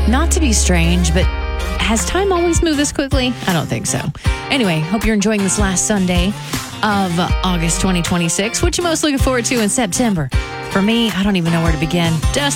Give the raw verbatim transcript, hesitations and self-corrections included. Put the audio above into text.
Not to be strange, but has time always moved this quickly? I don't think so. Anyway, hope you're enjoying this last Sunday of August twenty twenty-six. What you most looking forward to in September? For me, I don't even know where to begin. Dustin.